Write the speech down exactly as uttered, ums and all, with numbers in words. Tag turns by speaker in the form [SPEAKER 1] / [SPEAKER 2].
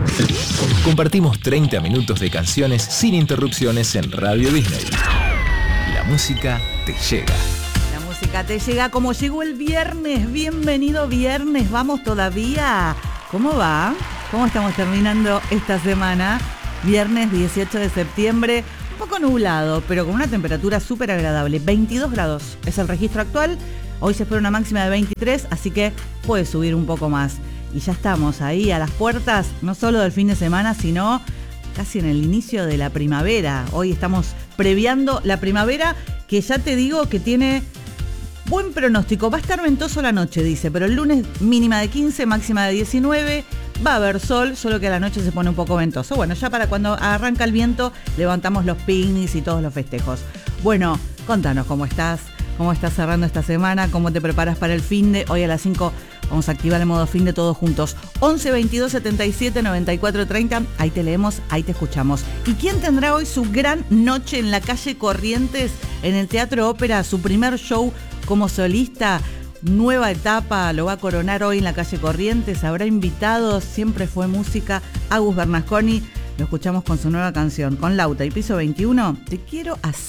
[SPEAKER 1] Compartimos treinta minutos de canciones sin interrupciones en Radio Disney. La música te llega.
[SPEAKER 2] La música te llega como llegó el viernes. Bienvenido viernes. Vamos todavía. ¿Cómo va? ¿Cómo estamos terminando esta semana? Viernes dieciocho de septiembre. Un poco nublado, pero con una temperatura súper agradable. veintidós grados es el registro actual. Hoy se espera una máxima de veintitrés, así que puede subir un poco más. Y ya estamos ahí a las puertas, no solo del fin de semana, sino casi en el inicio de la primavera. Hoy estamos previando la primavera, que ya te digo que tiene buen pronóstico. Va a estar ventoso la noche, dice, pero el lunes mínima de quince, máxima de diecinueve. Va a haber sol, solo que a la noche se pone un poco ventoso. Bueno, ya para cuando arranca el viento, levantamos los picnics y todos los festejos. Bueno, contanos cómo estás, cómo estás cerrando esta semana, cómo te preparas para el fin de. Hoy a las cinco vamos a activar el modo fin de todos juntos. once veintidós setenta y siete noventa y cuatro treinta. Ahí te leemos, ahí te escuchamos. ¿Y quién tendrá hoy su gran noche en la calle Corrientes, en el Teatro Ópera, su primer show como solista? Nueva etapa, lo va a coronar hoy en la calle Corrientes. Habrá invitados, siempre fue música. Agus Bernasconi, lo escuchamos con su nueva canción, con Lauta y Piso veintiuno. Te quiero así.